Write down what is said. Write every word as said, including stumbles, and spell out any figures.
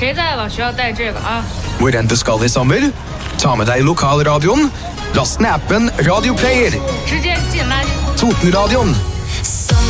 谁在了？学校带这个啊。 Hvor enn du skal i sommer, ta med deg lokalradioen, last ned appen Radio Player. 直接进垃圾桶。 Totenradioen.